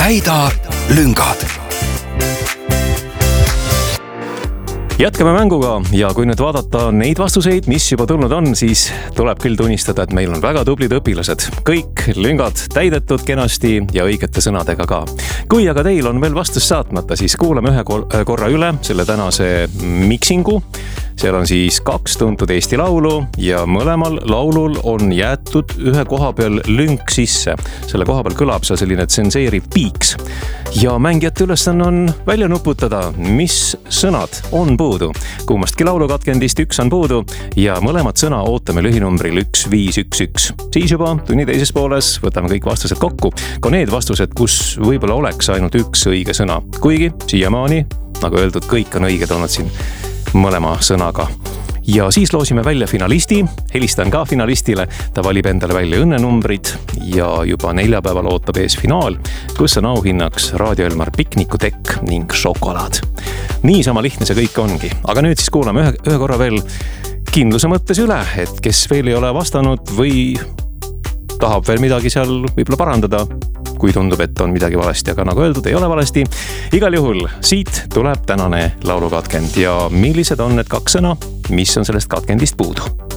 täida lüngad. Jätkame mänguga ja kui nüüd vaadata neid vastuseid, mis juba tulnud on, siis tuleb küll tunnistada, et meil on väga tublid õpilased. Kõik lüngad täidetud kenasti ja õigete sõnadega ka. Kui aga teil on veel vastus saatmata, siis kuulame ühe korra üle selle tänase miksingu. Seal on siis 2 tuntud Eesti laulu ja mõlemal laulul on jäetud ühe koha peal lünk sisse. Selle koha peal kõlab see selline tsenseeriv piiks. Ja mängijate ülesanne on välja nuputada, mis sõnad on puudu. Kummastki laulukatkendist 1 on puudu ja mõlemad sõna ootame lühinumbril 1511. Siis juba tunni teises pooles võtame kõik vastused kokku. Ka need vastused, kus võib-olla oleks ainult 1 õige sõna. Kuigi siiamaani, nagu öeldud, kõik on õiged olnud siin mõlema sõnaga. Ja siis loosime välja finalisti, helistan ka finalistile, ta valib endale välja õnnenumbrid ja juba neljapäeval ootab ees finaal, kus on auhinnaks Raadio Elmar piknikutekk ning šokolaad. Niisama lihtne see kõik ongi, aga nüüd siis kuulame ühe korra veel kindluse mõttes üle, et kes veel ei ole vastanud või tahab veel midagi seal võib-olla parandada, kui tundub, et on midagi valesti, aga nagu öeldud, ei ole valesti. Igal juhul siit tuleb tänane laulukatkend ja millised on need 2 sõna, mis on sellest katkendist puudu.